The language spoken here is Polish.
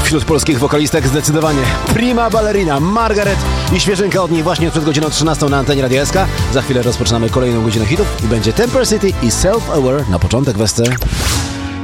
wśród polskich wokalistek zdecydowanie. Prima ballerina Margaret i świeżynka od niej właśnie przed godziną 13 na antenie Radia SK. Za chwilę rozpoczynamy kolejną godzinę hitów i będzie Temper City i Self Aware na początek, Wesce.